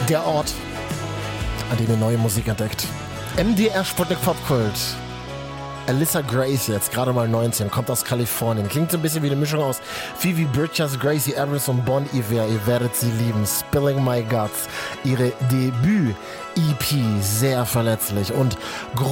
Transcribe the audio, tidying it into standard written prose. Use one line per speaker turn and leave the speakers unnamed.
Der Ort, an dem ihr neue Musik entdeckt. MDR Sputnik Popkult. Alyssa Grace jetzt, gerade mal 19, kommt aus Kalifornien. Klingt so ein bisschen wie eine Mischung aus Phoebe Bridgers, Gracie Abrams und Bon Iver. Ihr werdet sie lieben. Spilling My Guts. Ihre Debüt-EP, sehr verletzlich und